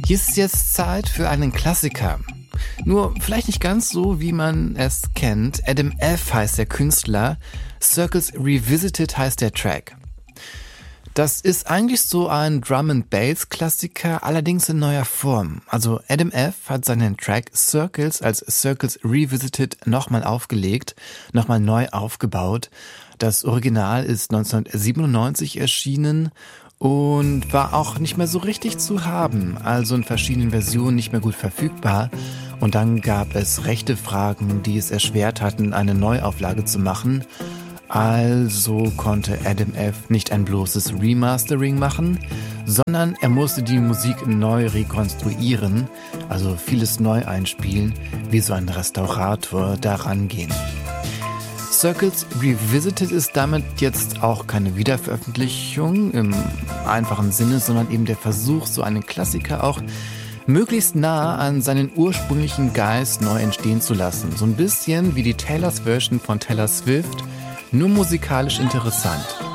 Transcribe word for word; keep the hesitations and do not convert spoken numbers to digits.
Hier ist jetzt Zeit für einen Klassiker. Nur vielleicht nicht ganz so, wie man es kennt. Adam F. heißt der Künstler, Circles Revisited heißt der Track. Das ist eigentlich so ein Drum-and-Bass-Klassiker, allerdings in neuer Form. Also Adam F. hat seinen Track Circles als Circles Revisited nochmal aufgelegt, nochmal neu aufgebaut. Das Original ist neunzehnhundertsiebenundneunzig erschienen und war auch nicht mehr so richtig zu haben, also in verschiedenen Versionen nicht mehr gut verfügbar. Und dann gab es rechte Fragen, die es erschwert hatten, eine Neuauflage zu machen. Also konnte Adam F. nicht ein bloßes Remastering machen, sondern er musste die Musik neu rekonstruieren, also vieles neu einspielen, wie so ein Restaurator daran gehen. Circles Revisited ist damit jetzt auch keine Wiederveröffentlichung im einfachen Sinne, sondern eben der Versuch, so einen Klassiker auch möglichst nah an seinen ursprünglichen Geist neu entstehen zu lassen. So ein bisschen wie die Taylors Version von Taylor Swift, nur musikalisch interessant.